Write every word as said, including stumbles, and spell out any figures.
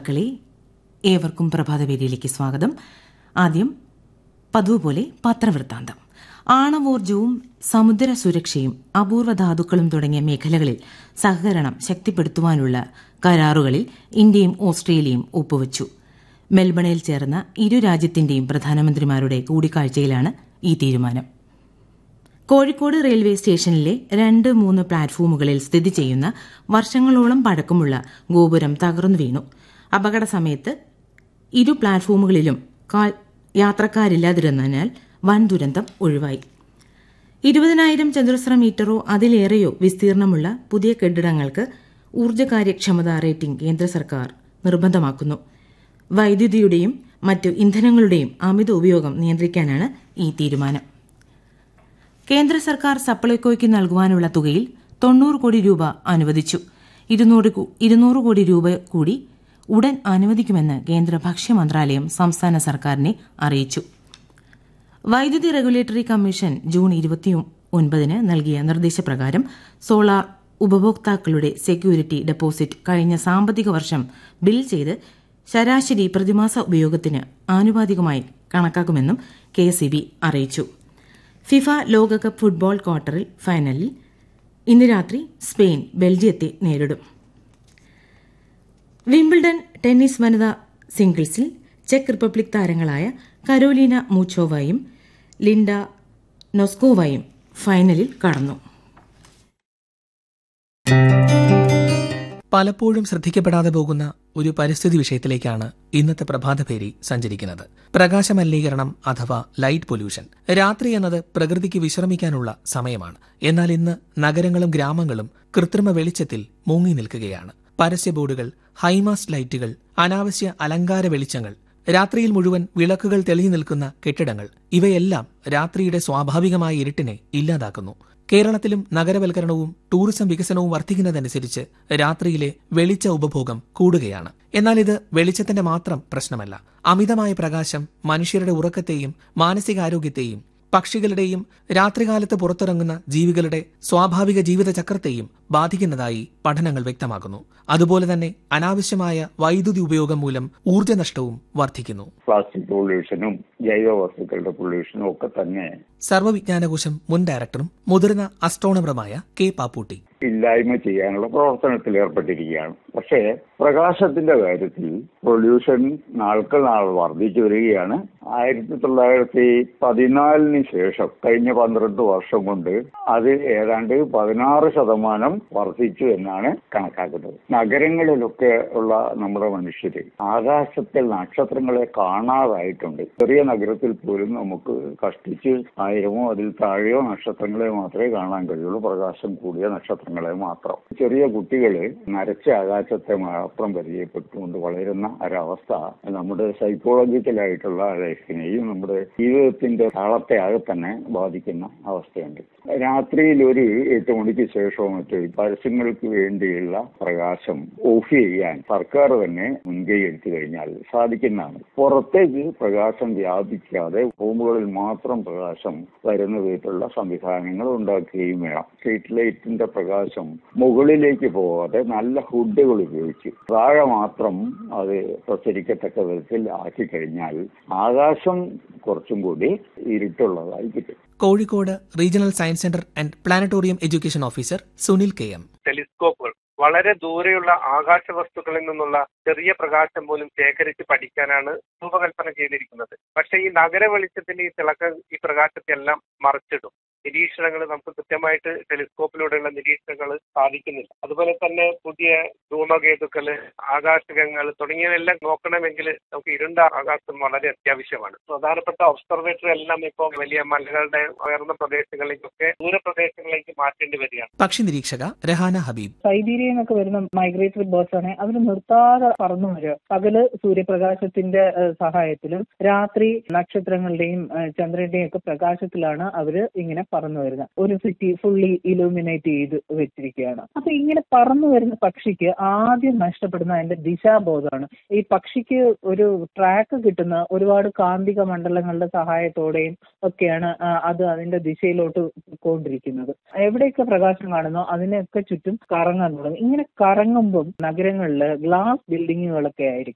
ശ്രോതാക്കളെ, ഏവർക്കും പ്രഭാതവേദിയിലേക്ക് സ്വാഗതം. ആദ്യം പതിവ് പോലെ പത്രവൃത്താന്തം. ആണവോർജവും സമുദ്ര സുരക്ഷയും അപൂർവ ധാതുക്കളും തുടങ്ങിയ മേഖലകളിൽ സഹകരണം ശക്തിപ്പെടുത്തുവാനുള്ള കരാറുകളിൽ ഇന്ത്യയും ഓസ്ട്രേലിയയും ഒപ്പുവച്ചു. മെൽബണിൽ ചേർന്ന ഇരു രാജ്യത്തിന്റെയും പ്രധാനമന്ത്രിമാരുടെ കൂടിക്കാഴ്ചയിലാണ് ഈ തീരുമാനം. കോഴിക്കോട് റെയിൽവേ സ്റ്റേഷനിലെ രണ്ട് മൂന്ന് പ്ലാറ്റ്ഫോമുകളിൽ സ്ഥിതി ചെയ്യുന്ന വർഷങ്ങളോളം പഴക്കമുള്ള ഗോപുരം തകർന്നു വീണു. അപകട സമയത്ത് ഇരു പ്ലാറ്റ്ഫോമുകളിലും യാത്രക്കാരില്ലാതിരുന്നതിനാൽ വൻ ദുരന്തം ഒഴിവായി. ഇരുപതിനായിരം ചതുരശ്ര മീറ്ററോ അതിലേറെയോ വിസ്തീർണമുള്ള പുതിയ കെട്ടിടങ്ങൾക്ക് ഊർജ്ജ കാര്യക്ഷമതാ റേറ്റിംഗ് കേന്ദ്ര സർക്കാർ നിർബന്ധമാക്കുന്നു. വൈദ്യുതിയുടെയും മറ്റു ഇന്ധനങ്ങളുടെയും അമിത ഉപയോഗം നിയന്ത്രിക്കാനാണ് ഈ തീരുമാനം. കേന്ദ്ര സർക്കാർ സപ്ലൈകോയ്ക്ക് നൽകുവാനുള്ള തുകയിൽ തൊണ്ണൂറ് കോടി രൂപ അനുവദിച്ചു. ഇരുന്നൂറ് കോടി രൂപ കൂടി ഉടൻ അനുവദിക്കുമെന്ന് കേന്ദ്ര ഭക്ഷ്യ മന്ത്രാലയം സംസ്ഥാന സർക്കാരിനെ അറിയിച്ചു. വൈദ്യുതി റെഗുലേറ്ററി കമ്മീഷൻ ജൂൺ ഇരുപത്തി ഒൻപതിന് നൽകിയ നിർദ്ദേശപ്രകാരം സോളാർ ഉപഭോക്താക്കളുടെ സെക്യൂരിറ്റി ഡെപ്പോസിറ്റ് കഴിഞ്ഞ സാമ്പത്തിക വർഷം ബിൽ ചെയ്ത് ശരാശരി പ്രതിമാസ ഉപയോഗത്തിന് ആനുപാതികമായി കണക്കാക്കുമെന്നും കെ എസ് ഇ ബി അറിയിച്ചു. ഫിഫ ലോകകപ്പ് ഫുട്ബോൾ ക്വാർട്ടറിൽ ഫൈനലിൽ ഇന്ന് രാത്രി സ്പെയിൻ ബെൽജിയത്തെ നേരിടും. വിംബിൾഡൺ ടെന്നീസ് വനിതാ സിംഗിൾസിൽ ചെക്ക് റിപ്പബ്ലിക് താരങ്ങളായ കരോലീന മൂച്ചോവയും ലിൻഡ നൊസ്കോവയും ഫൈനലിൽ കടന്നു. പലപ്പോഴും ശ്രദ്ധിക്കപ്പെടാതെ പോകുന്ന ഒരു പരിസ്ഥിതി വിഷയത്തിലേക്കാണ് ഇന്നത്തെ പ്രഭാതഭേരി സഞ്ചരിക്കുന്നത്. പ്രകാശമലിനീകരണം അഥവാ ലൈറ്റ് പൊല്യൂഷൻ. രാത്രി എന്നത് പ്രകൃതിക്ക് വിശ്രമിക്കാനുള്ള സമയമാണ്. എന്നാൽ ഇന്ന് നഗരങ്ങളും ഗ്രാമങ്ങളും കൃത്രിമ വെളിച്ചത്തിൽ മുങ്ങി നിൽക്കുകയാണ്. പരസ്യ ബോർഡുകൾ, ഹൈമാസ്റ്റ് ലൈറ്റുകൾ, അനാവശ്യ അലങ്കാര വെളിച്ചങ്ങൾ, രാത്രിയിൽ മുഴുവൻ വിളക്കുകൾ തെളിഞ്ഞു നിൽക്കുന്ന കെട്ടിടങ്ങൾ, ഇവയെല്ലാം രാത്രിയുടെ സ്വാഭാവികമായ ഇരുട്ടിനെ ഇല്ലാതാക്കുന്നു. കേരളത്തിലും നഗരവൽക്കരണവും ടൂറിസം വികസനവും വർദ്ധിക്കുന്നതനുസരിച്ച് രാത്രിയിലെ വെളിച്ച ഉപഭോഗം കൂടുകയാണ്. എന്നാൽ ഇത് വെളിച്ചത്തിന്റെ മാത്രം പ്രശ്നമല്ല. അമിതമായ പ്രകാശം മനുഷ്യരുടെ ഉറക്കത്തെയും മാനസികാരോഗ്യത്തെയും പക്ഷികളുടെയും രാത്രികാലത്ത് പുറത്തിറങ്ങുന്ന ജീവികളുടെ സ്വാഭാവിക ജീവിതചക്രത്തെയും ബാധിക്കുന്നതായി പഠനങ്ങൾ വ്യക്തമാക്കുന്നു. അതുപോലെ തന്നെ അനാവശ്യമായ വൈദ്യുതി ഉപയോഗം മൂലം ഊർജ്ജനഷ്ടവും വർദ്ധിക്കുന്നു. പ്ലാസ്റ്റിക് പൊല്യൂഷനും ജൈവ വസ്തുക്കളുടെ പൊല്യൂഷനും ഒക്കെ തന്നെ സർവ്വവിജ്ഞാനകോശം മുൻ ഡയറക്ടറും മുതിർന്ന അസ്ട്രോണറുമായ കെ പാപ്പൂട്ടി ഇല്ലായ്മ ചെയ്യാനുള്ള പ്രവർത്തനത്തിൽ ഏർപ്പെട്ടിരിക്കുകയാണ്. പക്ഷേ പ്രകാശത്തിന്റെ കാര്യത്തിൽ പൊല്യൂഷൻ നാൾക്ക് നാൾ വർദ്ധിച്ചു വരികയാണ്. ആയിരത്തി തൊള്ളായിരത്തി പതിനാലിന് ശേഷം കഴിഞ്ഞ പന്ത്രണ്ട് വർഷം കൊണ്ട് അത് ഏതാണ്ട് പതിനാറ് ശതമാനം വർദ്ധിച്ചു എന്നാണ് കണക്കാക്കുന്നത്. നഗരങ്ങളിലൊക്കെ ഉള്ള നമ്മുടെ മനുഷ്യര് ആകാശത്തിൽ നക്ഷത്രങ്ങളെ കാണാതായിട്ടുണ്ട്. ചെറിയ നഗരത്തിൽ പോലും നമുക്ക് കഷ്ടിച്ച് ആയിരമോ അതിൽ താഴെയോ നക്ഷത്രങ്ങളെ മാത്രമേ കാണാൻ കഴിയുള്ളൂ. പ്രകാശം കൂടിയ നക്ഷത്രങ്ങളെ മാത്രം. ചെറിയ കുട്ടികള് നരച്ച ആകാശത്തെ മാത്രം പരിചയപ്പെട്ടുകൊണ്ട് വളരുന്ന ഒരവസ്ഥ നമ്മുടെ സൈക്കോളജിക്കലായിട്ടുള്ള ലൈഫിനെയും നമ്മുടെ ജീവിതത്തിന്റെ താളത്തെ ആകെ തന്നെ ബാധിക്കുന്ന അവസ്ഥയുണ്ട്. രാത്രിയിൽ ഒരു എട്ട് മണിക്ക് ശേഷവും മറ്റു പരസ്യങ്ങൾക്ക് വേണ്ടിയുള്ള പ്രകാശം ഓഫ് ചെയ്യാൻ സർക്കാർ തന്നെ മുൻകൈ എടുത്തു കഴിഞ്ഞാൽ സാധിക്കുന്നതാണ്. പുറത്തേക്ക് പ്രകാശം വ്യാപിക്കാതെ റൂമുകളിൽ മാത്രം പ്രകാശം വരുന്ന വിധത്തിലുള്ള സംവിധാനങ്ങൾ ഉണ്ടാക്കുകയും വേണം. സ്ട്രീറ്റ് ലൈറ്റിന്റെ പ്രകാശം മുകളിലേക്ക് പോകാതെ നല്ല ഹുഡുകൾ ഉപയോഗിച്ച് താഴെ മാത്രം അത് പ്രസരിക്കത്തക്ക വിധത്തിൽ ആക്കി കഴിഞ്ഞാൽ ആകാശം കുറച്ചും കൂടി ഇരുട്ടുള്ളതായി കിട്ടും. Kozhikode regional science centre and planetarium education officer Sunil K M. ടെലിസ്കോപ്പുകൾ വളരെ ദൂരെയുള്ള ആകാശ വസ്തുക്കളിൽ നിന്നുള്ള ചെറിയ പ്രകാശം പോലും ശേഖരിച്ച് പഠിക്കാനാണ് രൂപകൽപ്പന ചെയ്തിരിക്കുന്നത്. പക്ഷേ ഈ നഗര വെളിച്ചത്തിന്റെ ഈ തിളക്കം ഈ പ്രകാശത്തെ എല്ലാം മറച്ചിടും. നിരീക്ഷണങ്ങൾ നമുക്ക് കൃത്യമായിട്ട് ടെലിസ്കോപ്പിലൂടെയുള്ള നിരീക്ഷണങ്ങൾ സാധിക്കുന്നില്ല. അതുപോലെ തന്നെ പുതിയ ധൂമകേതുക്കള്, ആകാശകങ്ങൾ തുടങ്ങിയവയെല്ലാം നോക്കണമെങ്കിൽ നമുക്ക് ഇരുണ്ട ആകാശം വളരെ അത്യാവശ്യമാണ്. പ്രധാനപ്പെട്ട ഒബ്സർവേറ്ററി എല്ലാം ഇപ്പോൾ വലിയ മലകളുടെ ഉയർന്ന പ്രദേശങ്ങളിലേക്കൊക്കെ ദൂരപ്രദേശങ്ങളിലേക്ക് മാറ്റേണ്ടി വരികയാണ്. പക്ഷി നിരീക്ഷക രഹാന ഹബീബ്. സൈബീരിയയിൽ നിന്നൊക്കെ വരുന്ന മൈഗ്രേറ്ററി ബേർഡ്സ് ആണ്. അവർ നിർത്താതെ പറന്നു വരിക. പകല് സൂര്യപ്രകാശത്തിന്റെ സഹായത്തിലും രാത്രി നക്ഷത്രങ്ങളുടെയും ചന്ദ്രന്റെയും ഒക്കെ പ്രകാശത്തിലാണ് അവര് ഇങ്ങനെ പറന്നു വരുന്നത്. ഒരു സിറ്റി ഫുള്ളി ഇലൂമിനേറ്റ് ചെയ്ത് വെച്ചിരിക്കുകയാണ്. അപ്പൊ ഇങ്ങനെ പറന്നു വരുന്ന പക്ഷിക്ക് ആദ്യം നഷ്ടപ്പെടുന്ന അതിന്റെ ദിശാബോധമാണ്. ഈ പക്ഷിക്ക് ഒരു ട്രാക്ക് കിട്ടുന്ന ഒരുപാട് കാന്തിക മണ്ഡലങ്ങളുടെ സഹായത്തോടെയും ഒക്കെയാണ് അത് അതിന്റെ ദിശയിലോട്ട് പോയിക്കൊണ്ടിരിക്കുന്നത്. എവിടെയൊക്കെ പ്രകാശം കാണുന്നോ അതിനെയൊക്കെ ചുറ്റും കറങ്ങാൻ തുടങ്ങും. ഇങ്ങനെ കറങ്ങുമ്പം നഗരങ്ങളില് ഗ്ലാസ് ബിൽഡിങ്ങുകളൊക്കെ ആയിരിക്കും.